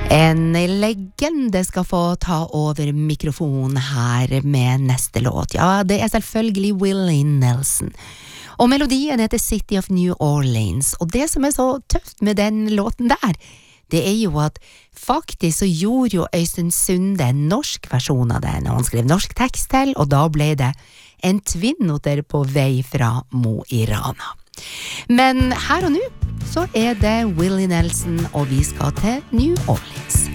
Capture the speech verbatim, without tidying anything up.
En legende skal få ta over mikrofonen her med neste låt. Ja, det er selvfølgelig Willie Nelson. Og melodien heter City of New Orleans. Og det som er så tøft med den låten der, det er jo at faktisk så gjorde jo Øystein Sunde en norsk versjon av den, og han skrev norsk tekst til, og da ble det en tvinnoter på vei fra Mo i Rana. Men her og nå så er det Willie Nelson, og vi skal til New Orleans.